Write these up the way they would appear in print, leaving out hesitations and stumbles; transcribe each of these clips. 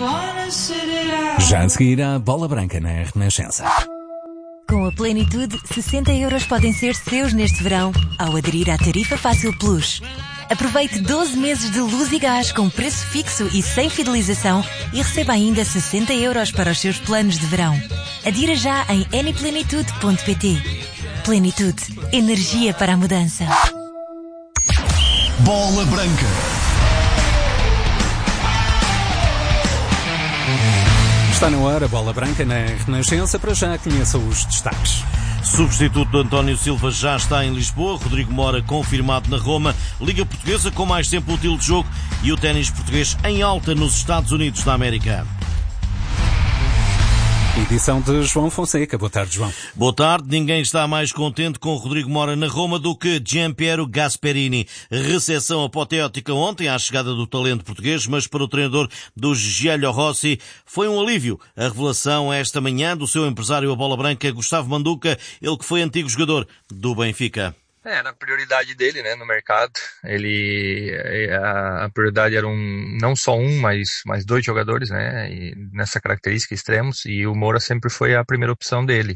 Já a seguir a Bola Branca na Renascença. Com a Plenitude, 60 € podem ser seus neste verão ao aderir à Tarifa Fácil Plus. Aproveite 12 meses de luz e gás com preço fixo e sem fidelização e receba ainda 60 € para os seus planos de verão. Adira já em anyplenitude.pt. Plenitude. Energia para a mudança. Bola Branca. Está no ar a Bola Branca na Renascença. Para já conheça os destaques. Substituto de António Silva já está em Lisboa. Rodrigo Mora confirmado na Roma. Liga Portuguesa com mais tempo útil de jogo e o ténis português em alta nos Estados Unidos da América. Edição de João Fonseca. Boa tarde, João. Boa tarde. Ninguém está mais contente com Rodrigo Mora na Roma do que Gianpiero Gasperini. Recepção apoteótica ontem à chegada do talento português, mas para o treinador do Giglio Rossi foi um alívio. A revelação esta manhã do seu empresário a bola branca, Gustavo Manduca, ele que foi antigo jogador do Benfica. Era a prioridade dele, no mercado. A prioridade era não só mas 2 jogadores, e nessa característica extremos, e o Moura sempre foi a primeira opção dele.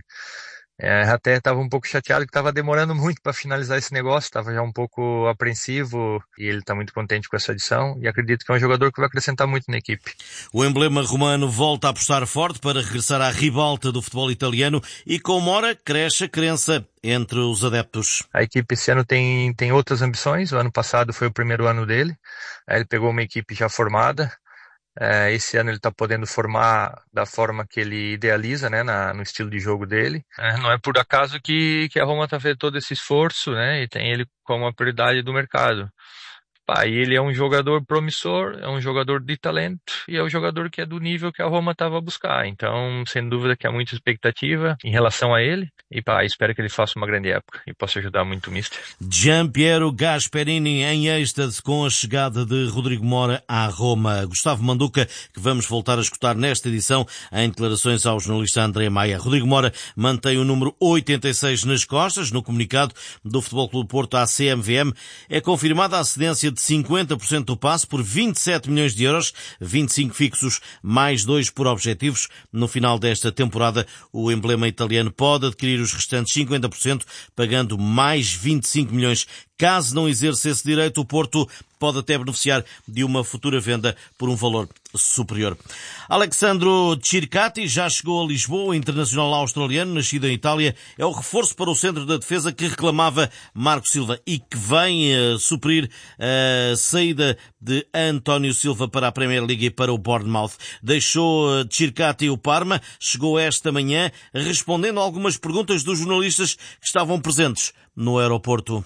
Até estava um pouco chateado que estava demorando muito para finalizar esse negócio, estava já um pouco apreensivo e ele está muito contente com essa adição e acredito que é um jogador que vai acrescentar muito na equipe. O emblema romano volta a apostar forte para regressar à ribalta do futebol italiano e com Mora cresce a crença entre os adeptos. A equipe esse ano tem outras ambições, o ano passado foi o primeiro ano dele, ele pegou uma equipe já formada. Esse ano ele está podendo formar da forma que ele idealiza, no estilo de jogo dele. Não é por acaso que a Roma está fazendo todo esse esforço, e tem ele como a prioridade do mercado. E ele é um jogador promissor, é um jogador de talento e é um jogador que é do nível que a Roma estava a buscar. Então, sem dúvida que há muita expectativa em relação a ele e espero que ele faça uma grande época e possa ajudar muito o mister. Gianpiero Gasperini em êxtase com a chegada de Rodrigo Mora à Roma. Gustavo Manduca, que vamos voltar a escutar nesta edição em declarações ao jornalista André Maia. Rodrigo Mora mantém o número 86 nas costas. No comunicado do Futebol Clube Porto à CMVM é confirmada a cedência de 50% do passe por 27 milhões de euros, 25 fixos mais 2 por objetivos. No final desta temporada, o emblema italiano pode adquirir os restantes 50%, pagando mais 25 milhões. Caso não exerça esse direito, o Porto pode até beneficiar de uma futura venda por um valor superior. Alexandro Circati já chegou a Lisboa, o internacional australiano, nascido em Itália. É o reforço para o centro da defesa que reclamava Marco Silva e que vem suprir a saída de António Silva para a Premier League e para o Bournemouth. Deixou Circati o Parma, chegou esta manhã respondendo a algumas perguntas dos jornalistas que estavam presentes no aeroporto.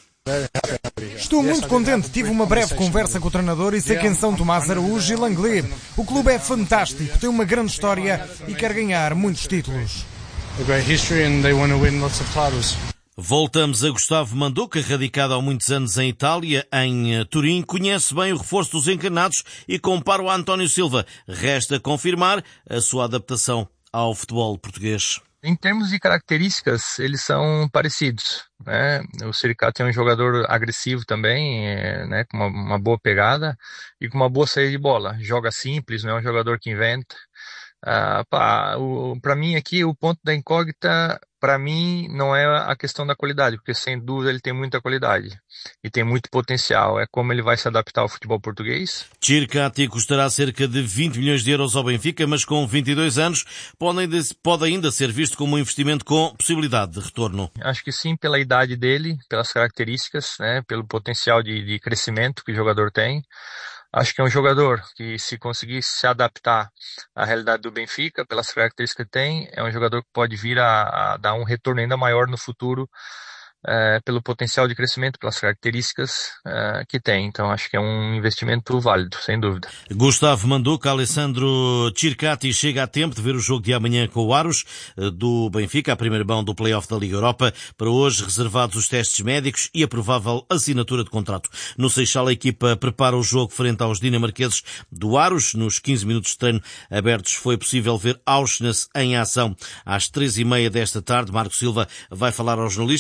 Estou muito contente, tive uma breve conversa com o treinador e sei quem são Tomás Araújo e Langley. O clube é fantástico, tem uma grande história e quer ganhar muitos títulos. Voltamos a Gustavo Manduca, radicado há muitos anos em Itália, em Turim. Conhece bem o reforço dos encarnados e compara o António Silva. Resta confirmar a sua adaptação ao futebol português. Em termos de características, eles são parecidos, O Circati é um jogador agressivo também, com uma boa pegada e com uma boa saída de bola. Joga simples, não é um jogador que inventa. Para mim aqui, o ponto da incógnita, para mim, não é a questão da qualidade, porque sem dúvida ele tem muita qualidade e tem muito potencial. É como ele vai se adaptar ao futebol português. Circati custará cerca de 20 milhões de euros ao Benfica, mas com 22 anos pode ainda ser visto como um investimento com possibilidade de retorno. Acho que sim, pela idade dele, pelas características, pelo potencial de crescimento que o jogador tem. Acho que é um jogador que, se conseguir se adaptar à realidade do Benfica, pelas características que tem, é um jogador que pode vir a dar um retorno ainda maior no futuro, pelo potencial de crescimento, pelas características que tem. Então acho que é um investimento válido, sem dúvida. Gustavo Manduca, Alessandro Circati chega a tempo de ver o jogo de amanhã com o Aros do Benfica, a primeira mão do play-off da Liga Europa. Para hoje, reservados os testes médicos e a provável assinatura de contrato. No Seixal, a equipa prepara o jogo frente aos dinamarqueses do Aros. Nos 15 minutos de treino abertos foi possível ver Auschwitz em ação. Às 3h30 desta tarde, Marco Silva vai falar aos jornalistas, poderá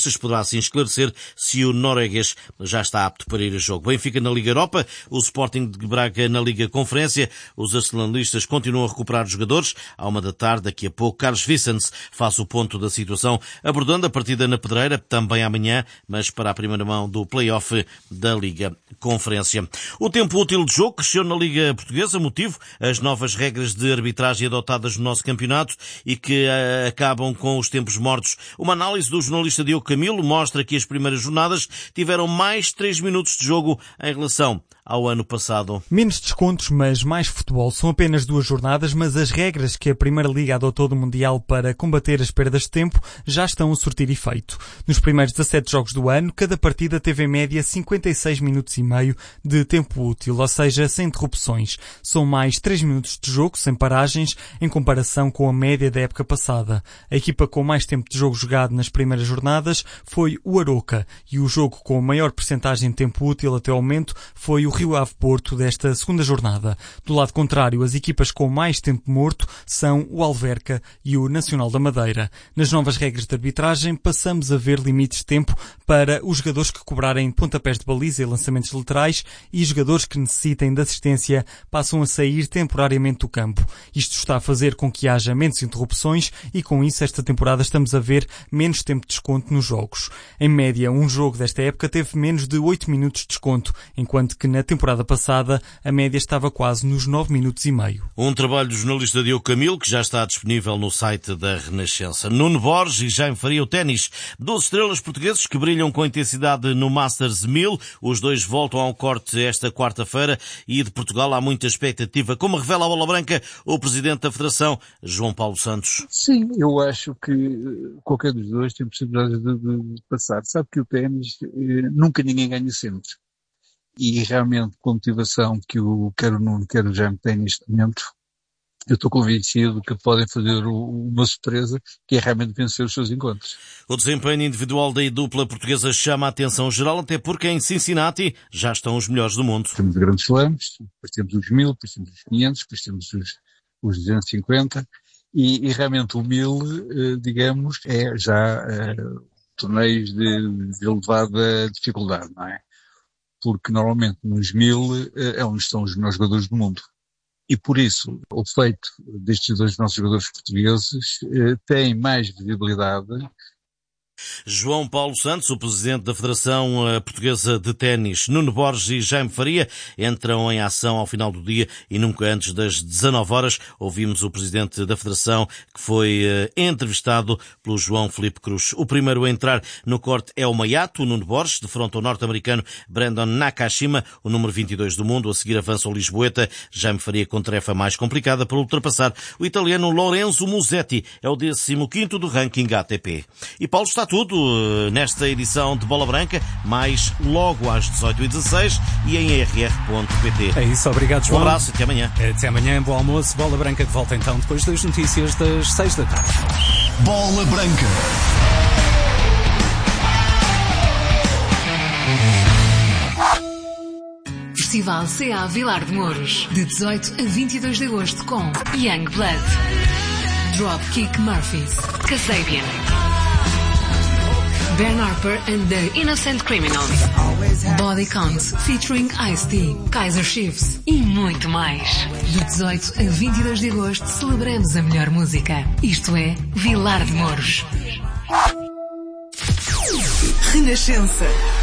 assim esclarecer se o norueguês já está apto para ir a jogo. Benfica na Liga Europa, o Sporting de Braga na Liga Conferência. Os arsenalistas continuam a recuperar os jogadores. À 13h, daqui a pouco, Carlos Vicens faz o ponto da situação, abordando a partida na Pedreira, também amanhã, mas para a primeira mão do play-off da Liga Conferência. O tempo útil de jogo cresceu na Liga Portuguesa, motivo as novas regras de arbitragem adotadas no nosso campeonato e que acabam com os tempos mortos. Uma análise do jornalista Diogo Camilo mostra que as primeiras jornadas tiveram mais 3 minutos de jogo em relação ao ano passado. Menos descontos, mas mais futebol. São apenas 2 jornadas, mas as regras que a Primeira Liga adotou do Mundial para combater as perdas de tempo já estão a surtir efeito. Nos primeiros 17 jogos do ano, cada partida teve em média 56 minutos e meio de tempo útil, ou seja, sem interrupções. São mais 3 minutos de jogo, sem paragens, em comparação com a média da época passada. A equipa com mais tempo de jogo jogado nas primeiras jornadas foi o Aroca, e o jogo com a maior percentagem de tempo útil até ao momento foi o Rio Ave Porto desta segunda jornada. Do lado contrário, as equipas com mais tempo morto são o Alverca e o Nacional da Madeira. Nas novas regras de arbitragem, passamos a ver limites de tempo para os jogadores que cobrarem pontapés de baliza e lançamentos laterais, e jogadores que necessitem de assistência passam a sair temporariamente do campo. Isto está a fazer com que haja menos interrupções e, com isso, esta temporada estamos a ver menos tempo de desconto nos jogos. Em média, um jogo desta época teve menos de 8 minutos de desconto, enquanto que na temporada passada a média estava quase nos 9 minutos e meio. Um trabalho do jornalista Diogo Camilo, que já está disponível no site da Renascença. Nuno Borges e Jaime Faria, o ténis. 12 estrelas portugueses que brilham com intensidade no Masters 1000. Os dois voltam ao corte esta quarta-feira e de Portugal há muita expectativa. Como revela a Bola Branca o presidente da Federação, João Paulo Santos. Sim, eu acho que qualquer dos dois tem possibilidade de passar. Sabe que o ténis nunca ninguém ganha sempre. E realmente, com a motivação que quer o Nuno, quer o Jaime tem neste momento, eu estou convencido que podem fazer uma surpresa, que é realmente vencer os seus encontros. O desempenho individual da dupla portuguesa chama a atenção geral, até porque em Cincinnati já estão os melhores do mundo. Temos grandes slams, depois temos os 1000, depois temos os 500, depois temos os 250, e realmente o 1000, digamos, é já torneios de elevada dificuldade, não é? Porque normalmente nos 1000 é onde estão os melhores jogadores do mundo. E por isso, o feito destes dois nossos jogadores portugueses tem mais visibilidade. João Paulo Santos, o presidente da Federação Portuguesa de Ténis, Nuno Borges e Jaime Faria entram em ação ao final do dia e nunca antes das 19 horas. Ouvimos o presidente da Federação, que foi entrevistado pelo João Filipe Cruz. O primeiro a entrar no corte é o Maiato, o Nuno Borges, de frente ao norte-americano Brandon Nakashima, o número 22 do mundo. A seguir avança o Lisboeta, Jaime Faria, com tarefa mais complicada para ultrapassar o italiano Lorenzo Musetti, é o 15º do ranking ATP. E Paulo, está tudo nesta edição de Bola Branca, mais logo às 18h16 e em rr.pt. É isso, obrigado, João. Um abraço, até amanhã. Até amanhã, bom almoço. Bola Branca de volta então depois das notícias das 6 da tarde. Bola Branca. Festival CA Vilar de Mouros, de 18 a 22 de agosto com Young Blood, Dropkick Murphys, Kasabian, Ben Harper and the Innocent Criminals, Body Count featuring Ice-T, Kaiser Chiefs e muito mais. De 18 a 22 de agosto celebramos a melhor música. Isto é Vilar de Mouros. Renascença.